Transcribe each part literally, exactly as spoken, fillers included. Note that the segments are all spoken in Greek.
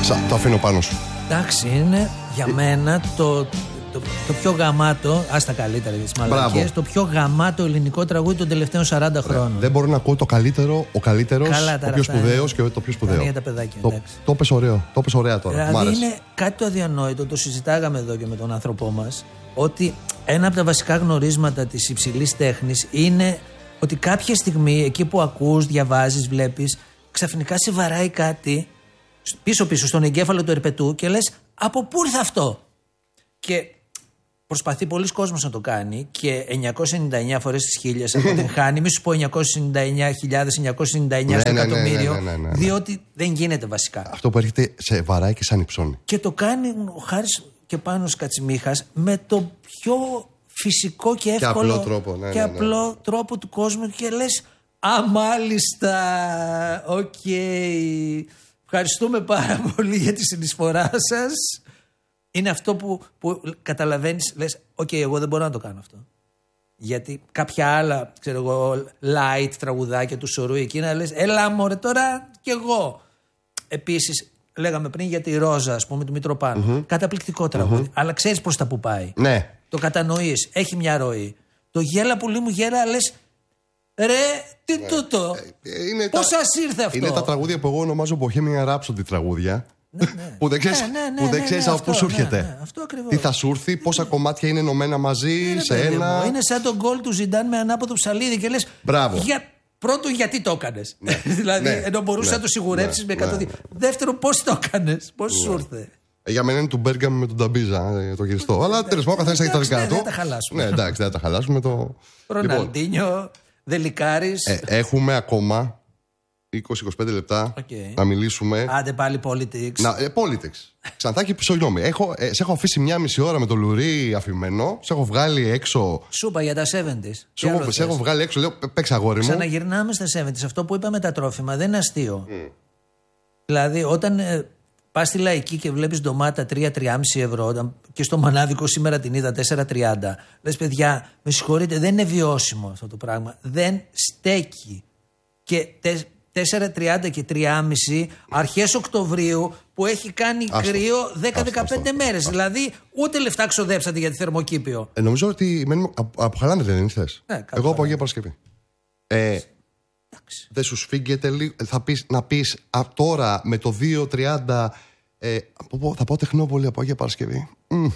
Το αφήνω πάνω σου. Εντάξει, είναι για μένα το, το, το πιο γαμάτο. Άστα καλύτερα για τις μαλακίες. Το πιο γαμάτο ελληνικό τραγούδι των τελευταίων σαράντα χρόνων. Δεν μπορώ να ακούω το καλύτερο, ο καλύτερος, ο πιο σπουδαίος και το πιο σπουδαίο. Για τα παιδάκια, το, το πες ωραίο, το πες ωραία τώρα. Δηλαδή είναι κάτι το αδιανόητο, το συζητάγαμε εδώ και με τον άνθρωπό μας, ότι ένα από τα βασικά γνωρίσματα της υψηλής τέχνης είναι ότι κάποια στιγμή εκεί που ακούς, διαβάζεις, βλέπεις, ξαφνικά σε βαράει κάτι πίσω-πίσω στον εγκέφαλο του ερπετού και λες από πού ήρθε αυτό. Και προσπαθεί πολλοί κόσμος να το κάνει και εννιακόσιες ενενήντα εννιά φορές τις χίλιες αποτυγχάνει. Μη σου πω εννιακόσιες ενενήντα εννιά χιλιάδες εννιακόσιες ενενήντα εννιά στο εκατομμύριο, ναι, ναι, ναι, ναι, ναι, ναι. Διότι δεν γίνεται βασικά. Αυτό που έρχεται σε βαράει και σαν υψώνει. Και το κάνει ο Χάρης και Πάνος Κατσιμίχας με το πιο φυσικό και εύκολο και απλό τρόπο, ναι, και ναι, ναι. απλό τρόπο του κόσμου και λες α, μάλιστα, οκ, okay. Ευχαριστούμε πάρα πολύ για τη συνεισφορά σας. Είναι αυτό που, που καταλαβαίνεις, λες, οκ, okay, εγώ δεν μπορώ να το κάνω αυτό. Γιατί κάποια άλλα, ξέρω εγώ, light τραγουδάκια του Σωρού εκείνα, λες, έλα μωρέ τώρα κι εγώ. Επίσης, λέγαμε πριν για τη Ρόζα, ας πούμε, του Μητροπάνου. Mm-hmm. Καταπληκτικό τραγούδι, mm-hmm. αλλά ξέρεις προς τα που πάει. Ναι. Το κατανοείς, έχει μια ροή. Το γέλα πολύ μου γέλα, λες, ρε, τι ναι. τούτο, είναι πώς τα... σας ήρθε αυτό. Είναι τα τραγούδια που εγώ ονομάζω Bohemian Rhapsody τραγούδια. Ναι, ναι. Που δεν ξέρεις, ναι, ναι, ναι, ναι, ναι, από πού σου έρχεται. Ναι, ναι, αυτό ακριβώς. Τι θα σου έρθει, πόσα κομμάτια είναι ενωμένα μαζί ναι, σε ένα. Είναι σαν τον γκολ του Ζιντάν με ανάποδο ψαλίδι και λες, για... πρώτον, γιατί το έκανες. Ναι. δηλαδή, ναι, ενώ μπορούσε ναι, να το σιγουρέψεις ναι, με εκατό. Ναι, ναι. Δεύτερον, πώς το έκανες, πώς ναι. σου ήρθε. Για μένα είναι του Μπέργκαμ με τον Ταμπίζα το γυριστό. Αλλά τέλος πάντων, καθένας έχει τα δικά του. Δεν τα χαλάσουμε. Ναι, εντάξει, δεν τα χαλάσουμε. Το... Ροναλντίνιο, Δελικάρης. Ε, έχουμε ακόμα είκοσι με είκοσι πέντε λεπτά okay. να μιλήσουμε. Άντε πάλι politics. Να, ε, politics. Ξανθάκι, συγγνώμη. Έχω, ε, σε έχω αφήσει μια μισή ώρα με το λουρί αφημένο. Σε έχω βγάλει έξω. Σούπα για τα εβδομήντα. Σε έχω, σε έχω βγάλει έξω. Λέω, παίξε αγόρι μου. Ξαναγυρνάμε στα εβδομήντα. Αυτό που είπαμε τα τρόφιμα δεν είναι αστείο. Mm. Δηλαδή, όταν ε, πας στη Λαϊκή και βλέπεις ντομάτα τρία με τρία κόμμα πέντε ευρώ, όταν, και στο μανάδικο σήμερα την είδα τέσσερα τριάντα. Λες, παιδιά, με συγχωρείτε, δεν είναι βιώσιμο αυτό το πράγμα. Δεν στέκει. Και τε, τέσσερα τριάντα και τρία κόμμα πέντε αρχές Οκτωβρίου που έχει κάνει άστο, κρύο δέκα με δεκαπέντε μέρες. Άστο. Δηλαδή ούτε λεφτά ξοδέψατε για τη θερμοκήπιο. Ε, νομίζω ότι μένουμε από, από χαλάνε δεν είναι θες. Ναι, εγώ από Αγία Παρασκευή. Ε, δεν σου σφίγγεται λίγο. Θα πεις, να πεις α, τώρα με το δύο τριάντα ε, θα πάω Τεχνόπολη από Αγία Παρασκευή. Mm.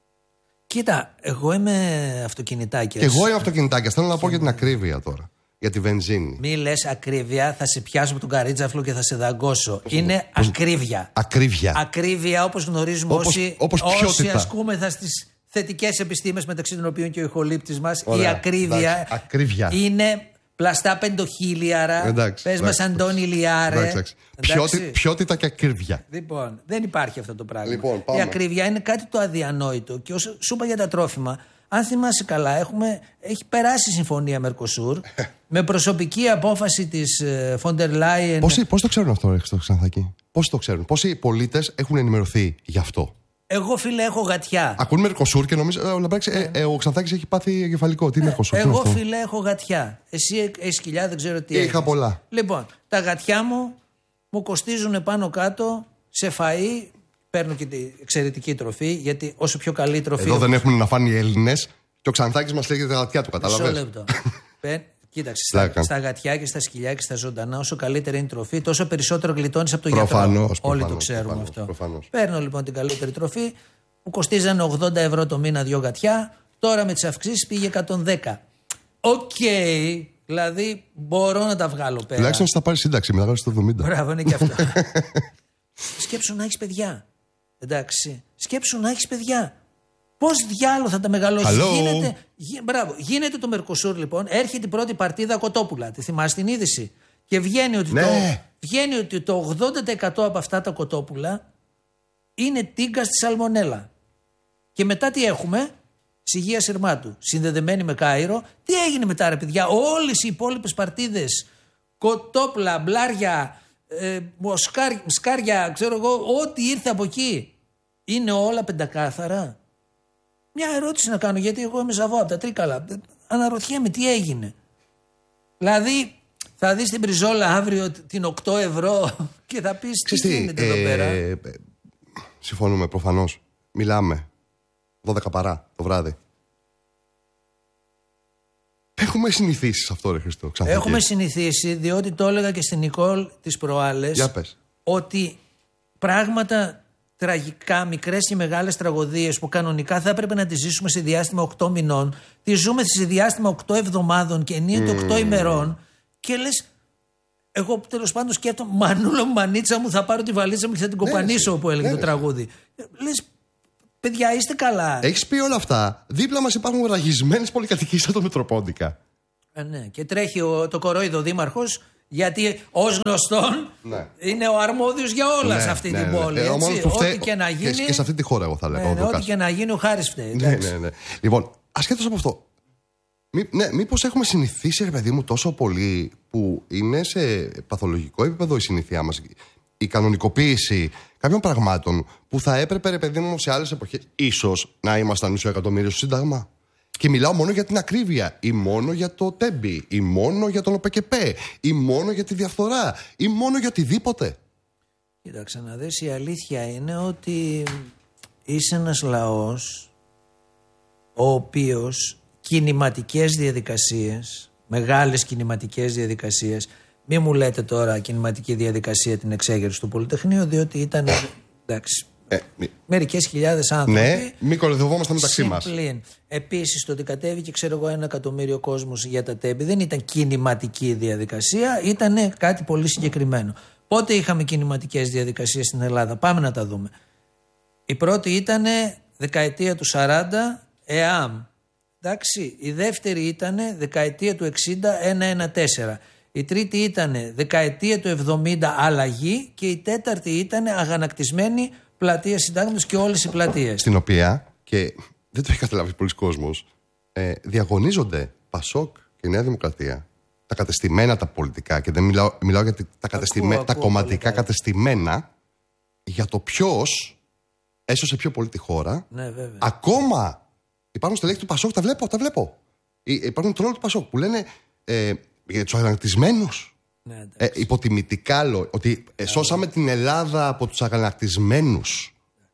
Κοίτα, εγώ είμαι αυτοκινητάκιας. Και εγώ είμαι αυτοκινητάκιας. Θέλω να πω για την ακρίβεια τώρα. Για τη βενζίνη. Μη λες ακρίβεια, θα σε πιάσω από τον καρίτζαφλο και θα σε δαγκώσω. Είναι πώς, ακρίβεια. Ακρίβεια. Ακρίβεια όπως γνωρίζουμε όπως, όσοι, όπως όσοι ασκούμεθα στις θετικές επιστήμες, μεταξύ των οποίων και ο ηχολήπτης μας. Ωραία, η ακρίβεια, εντάξει, ακρίβεια είναι πλαστά πεντοχίλιαρα. Πες μας Αντώνη Λιάρε. Ποιότητα και ακρίβεια. Λοιπόν, δεν υπάρχει αυτό το πράγμα. Λοιπόν, η ακρίβεια είναι κάτι το αδιανόητο. Και όσο σου είπα για τα τρόφιμα, αν θυμάσαι καλά, έχουμε, έχει περάσει η συμφωνία Μερκοσούρ με προσωπική απόφαση της Φοντερ Λάιεν. Πώς, πώς το ξέρουν αυτό, το Ξανθάκι? Πώς το ξέρουν? Πόσοι πολίτες έχουν ενημερωθεί γι' αυτό? Εγώ, φίλε, έχω γατιά. Ακούν Μερκοσούρ και νομίζω ε, ε, ε, ο Ξανθάκης έχει πάθει εγκεφαλικό. Τι είναι Μερκοσούρ? Εγώ, φίλε, έχω γατιά. Εσύ έχεις κοιλιά, δεν ξέρω τι. Είχα πολλά. Λοιπόν, τα γατιά μου μου κοστίζουν πάνω κάτω σε φαΐ. Παίρνω και την εξαιρετική τροφή, γιατί όσο πιο καλή τροφή. Εδώ δεν έχουν να φάνε οι Έλληνες και ο Ξανθάκης μας λέγεται τα γατιά του, καταλαβαίνεις. Μισό λεπτό. Κοίταξε, στα, στα γατιά και στα σκυλιά και στα ζωντανά, όσο καλύτερη είναι η τροφή, τόσο περισσότερο γλιτώνεις από το προφανώς, γιατρό. Προφανώς, Όλοι το ξέρουμε προφανώς, αυτό. Προφανώς. Παίρνω λοιπόν την καλύτερη τροφή, που κοστίζανε ογδόντα ευρώ το μήνα δύο γατιά, τώρα με τις αυξήσεις πήγε εκατόν δέκα. Οκ, okay, δηλαδή μπορώ να τα βγάλω πέρα. Τουλάχιστον θα πάρει σύνταξη, μετά βγάλει το εβδομήντα. Μπράβο, είναι και αυτό. Σκέψου να έχεις παιδιά. Εντάξει. Σκέψου να έχεις παιδιά. Πώς διάλογο θα τα μεγαλώσει? Γίνεται, γι, μπράβο, γίνεται το Μερκοσούρ λοιπόν. Έρχεται η πρώτη παρτίδα κοτόπουλα. Τη θυμάσαι την είδηση? Και βγαίνει ότι, ναι. το, βγαίνει ότι το ογδόντα τοις εκατό από αυτά τα κοτόπουλα είναι τίγκα στη σαλμονέλα. Και μετά τι έχουμε? Συγεία Συρμάτου. Συνδεδεμένη με Κάιρο. Τι έγινε μετά, ρε παιδιά? Όλες οι υπόλοιπες παρτίδες, κοτόπουλα, μπλάρια, ε, μοσκάρια, μσκάρια, ξέρω εγώ, ό,τι ήρθε από εκεί, είναι όλα πεντακάθαρα. Μια ερώτηση να κάνω, γιατί εγώ είμαι ζαβό από τα Τρίκαλα. Αναρωτιέμαι τι έγινε. Δηλαδή Θα δεις την Μπριζόλα αύριο την οκτώ ευρώ και θα πεις τι γίνεται εδώ πέρα. Ε, ε, συμφωνούμε προφανώς. Μιλάμε δώδεκα παρά το βράδυ. Έχουμε συνηθίσει σε αυτό, ρε Χριστό. Ξανθική. Έχουμε συνηθίσει, διότι το έλεγα και στην Νικόλ τις προάλλες. Για πες. Ότι πράγματα τραγικά, μικρές και μεγάλες τραγωδίες που κανονικά θα έπρεπε να τις ζήσουμε σε διάστημα οκτώ μηνών, τις ζούμε σε διάστημα οκτώ εβδομάδων και ενίοτε οκτώ mm. ημερών. Και λες, εγώ τέλος πάντων σκέφτομαι, μανούλα μου, μανίτσα μου, θα πάρω τη βαλίτσα μου και θα την κοπανίσω, που έλεγε ναι, το τραγούδι. Λες, παιδιά, είστε καλά. Έχεις πει όλα αυτά. Δίπλα μας υπάρχουν ραγισμένες πολυκατοικίες σαν το Μητροπόντικα. Ε, ναι. Και τρέχει ο, το κορόιδο δήμαρχος, γιατί ως γνωστόν ναι. είναι ο αρμόδιος για όλα ναι, σε αυτή ναι, την ναι, πόλη. Ναι, έτσι. Ό,τι και να γίνει. Και, και σε αυτή τη χώρα, εγώ θα λέγω. Ναι, ναι, ό,τι και να γίνει, ο Χάρης φταίει. Ναι, ναι, ναι. Λοιπόν, ασχέτως από αυτό. Μή, ναι, μήπως έχουμε συνηθίσει, ρε παιδί μου, τόσο πολύ που είναι σε παθολογικό επίπεδο η συνήθειά μας, η κανονικοποίηση κάποιων πραγμάτων που θα έπρεπε, ρε παιδί μου, σε άλλες εποχές ίσως να ήμασταν μισό εκατομμύριο στο Σύνταγμα. Και μιλάω μόνο για την ακρίβεια, ή μόνο για το τέμπι, ή μόνο για τον ΟΠΕΚΕΠΕ, ή μόνο για τη διαφθορά, ή μόνο για οτιδήποτε. Κοίταξε να δεις, η αλήθεια είναι ότι είσαι ένας λαός ο οποίος κινηματικές διαδικασίες, μεγάλες κινηματικές διαδικασίες, μη μου λέτε τώρα κινηματική διαδικασία την εξέγερση του Πολυτεχνείου, διότι ήταν, εντάξει, ε, μη... μερικές χιλιάδες άνθρωποι. Ναι, μη κοροϊδευόμαστε μεταξύ μας. Επίσης, το ότι κατέβηκε, ξέρω εγώ, ένα εκατομμύριο κόσμος για τα τέμπη δεν ήταν κινηματική διαδικασία, ήταν κάτι πολύ συγκεκριμένο. Πότε είχαμε κινηματικές διαδικασίες στην Ελλάδα? Πάμε να τα δούμε. Η πρώτη ήταν δεκαετία του σαράντα, ΕΑΜ. Εντάξει, η δεύτερη ήταν δεκαετία του εξήντα, εκατόν δεκατέσσερα. Η τρίτη ήταν δεκαετία του εβδομήντα, αλλαγή. Και η τέταρτη ήταν αγανακτισμένη πλατεία Συντάγματος και όλες οι πλατείες. Στην οποία, και δεν το έχει καταλάβει πολλοί κόσμος, ε, διαγωνίζονται Πασόκ και Νέα Δημοκρατία, τα κατεστημένα τα πολιτικά, και δεν μιλάω, μιλάω για τα, κατεστημέ, ακούω, τα ακούω, κομματικά κατεστημένα, για το ποιος έσωσε πιο πολύ τη χώρα. Ναι, βέβαια. Ακόμα υπάρχουν στελέχη του Πασόκ, τα βλέπω, τα βλέπω. Υπάρχουν τρόλοι του Πασόκ που λένε ε, για τους αγανακτισμένους. Ναι, ε, υποτιμητικά λέω ότι ε, σώσαμε την Ελλάδα από τους αγανακτισμένους.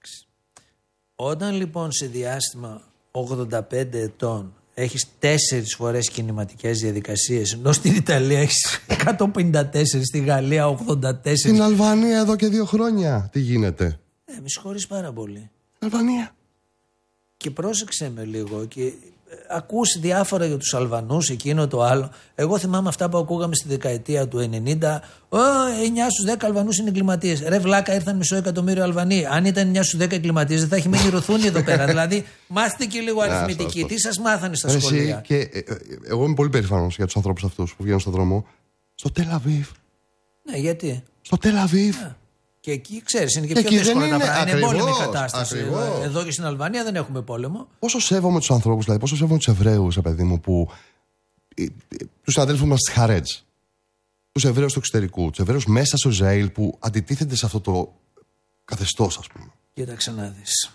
Όταν λοιπόν σε διάστημα ογδόντα πέντε ετών έχεις τέσσερις φορές κινηματικές διαδικασίες, ενώ στην Ιταλία έχεις εκατόν πενήντα τέσσερα, στη Γαλλία ογδόντα τέσσερα. Στην Αλβανία εδώ και δύο χρόνια τι γίνεται? Ε, με συγχωρείς πάρα πολύ. Αλβανία. Και πρόσεξε με λίγο και ακούς διάφορα για τους Αλβανούς, εκείνο το άλλο. Εγώ θυμάμαι αυτά που ακούγαμε στη δεκαετία του ενενήντα. Ω, εννιά στους δέκα Αλβανούς είναι εγκληματίες. Ρε βλάκα, ήρθαν μισό εκατομμύριο Αλβανοί. Αν ήταν εννιά στους δέκα εγκληματίες, δεν θα έχει μείνει ρουθούνι εδώ πέρα. Δηλαδή, μάθετε και λίγο αριθμητική. Τι σας μάθανε στα σχολεία? Και, ε, ε, εγώ είμαι πολύ περήφανος για τους ανθρώπους αυτούς που βγαίνουν στον δρόμο. Στο Τελ-Αβίβ. Ναι, γιατί? Στο Τελ-Αβίβ. Και εκεί, ξέρεις, είναι και, και πιο δύσκολο να βρει. Είναι πόλεμη κατάσταση. Ακριβώς. Εδώ και στην Αλβανία δεν έχουμε πόλεμο. Πόσο σέβομαι τους ανθρώπους, δηλαδή, πόσο σέβομαι τους Εβραίους, παιδί μου, που. Τους συναδέλφους μας στη Χαρέτζ. Τους Εβραίους του εξωτερικού. Τους Εβραίους μέσα στο Ισραήλ που αντιτίθενται σε αυτό το καθεστώς, ας πούμε. Κοίταξε να δεις.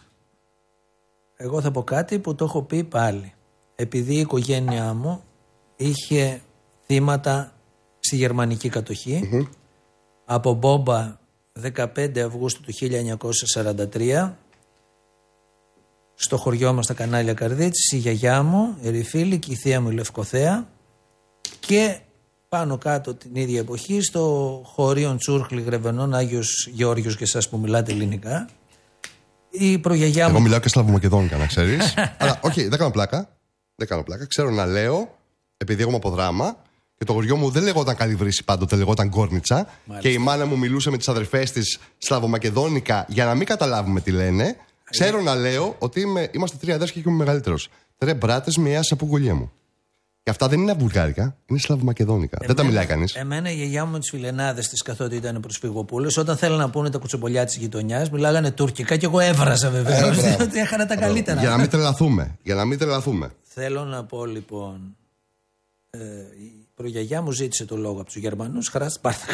Εγώ θα πω κάτι που το έχω πει πάλι. Επειδή η οικογένειά μου είχε θύματα στη γερμανική κατοχή, mm-hmm. από μπόμπα δεκαπέντε Αυγούστου του χίλια εννιακόσια σαράντα τρία, στο χωριό μας στα Κανάλια Καρδίτσης, η γιαγιά μου, η Ρηφίλη, και η θεία μου η Λευκοθέα, και πάνω κάτω την ίδια εποχή στο χωρίο Τσούρχλη Γρεβενών, Άγιος Γεώργιος, και εσάς που μιλάτε ελληνικά, η προγιαγιά μου. Εγώ μιλάω και σλαβομακεδόνικα, να ξέρεις. Αλλά όχι, okay, δεν κάνω πλάκα. Δεν κάνω πλάκα. Ξέρω να λέω, επειδή εγώ είμαι από Δράμα. Και το χωριό μου δεν λεγόταν Καλυβρύση πάντοτε, λεγόταν Κόρνιτσα. Μάλιστα. Και η μάνα μου μιλούσε με τις αδερφές της σλαβομακεδόνικα για να μην καταλάβουμε τι λένε. Ξέρω να λέω ότι είμαι, είμαστε τρία αδέρφια και είμαι μεγαλύτερος. Τρε μπράτες, μία σε πουγγολιέ μου. Και αυτά δεν είναι βουλγάρικα, είναι σλαβομακεδόνικα. Εμένα, δεν τα μιλάει κανείς. Εμένα η γιαγιά μου με τις φιλενάδες της, καθότι ήταν προσφυγοπούλες, όταν θέλανε να πούνε τα κουτσομπολιά της γειτονιάς, μιλάγανε τουρκικά και εγώ έβραζα βεβαίως. Ε, διότι έχανα τα καλύτερα. Για να μην τρελαθούμε. Για να μην τρελαθούμε. Θέλω να πω λοιπόν. Ε, η προγιαγιά μου ζήτησε το λόγο από τους Γερμανούς, χαρά Σπάρτακα.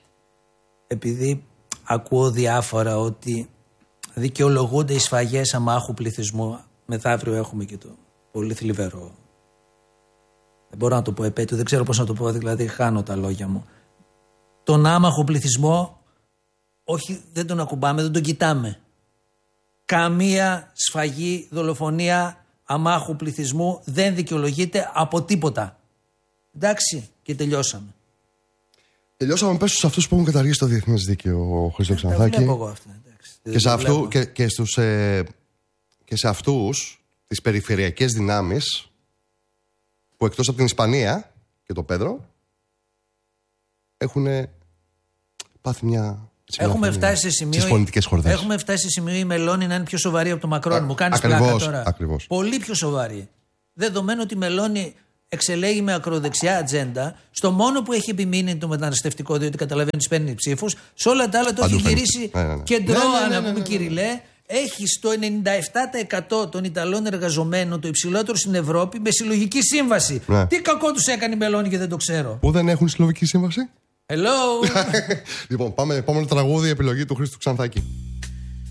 Επειδή ακούω διάφορα ότι δικαιολογούνται οι σφαγές αμάχου πληθυσμού, μεθαύριο έχουμε και το πολύ θλιβερό δεν μπορώ να το πω επέτειο, δεν ξέρω πώς να το πω, δηλαδή χάνω τα λόγια μου. Τον άμαχο πληθυσμό, όχι, δεν τον ακουμπάμε, δεν τον κοιτάμε. Καμία σφαγή, δολοφονία αμάχου πληθυσμού δεν δικαιολογείται από τίποτα. Εντάξει, και τελειώσαμε. Τελειώσαμε πες στους αυτούς που έχουν καταργήσει το διεθνές δίκαιο, Χρήστο Ξανθάκη. Τα βλέπω εγώ αυτά. Και σε, αυτού, και, και, στους, ε, και σε αυτούς τις περιφερειακές δυνάμεις που εκτός από την Ισπανία και το Πέδρο έχουν πάθει μια... Έχουμε φτάσει σε σημείο, έχουμε φτάσει σε σημείο η Μελώνη να είναι πιο σοβαρή από το Μακρόν. Μου κάνεις πλάκα τώρα. Ακριβώς. Πολύ πιο σοβαρή. Δεδομένου ότι η Μελώνη εξελέγει με ακροδεξιά ατζέντα, στο μόνο που έχει επιμείνει το μεταναστευτικό, διότι καταλαβαίνει παίρνει ψήφους, σε όλα τα άλλα το έχει γυρίσει ναι, ναι, ναι. κεντρό, ναι, ναι, ναι, ναι, ναι, ναι, ναι. Κυριλέ. Έχει στο ενενήντα επτά τοις εκατό των Ιταλών εργαζομένων, το υψηλότερο στην Ευρώπη, με συλλογική σύμβαση. Ναι. Τι κακό τους έκανε η Μελώνη και δεν το ξέρω. Πού δεν έχουν συλλογική σύμβαση? Hello! Λοιπόν, πάμε επόμενο τραγούδι, επιλογή του Χρήστου Ξανθάκη.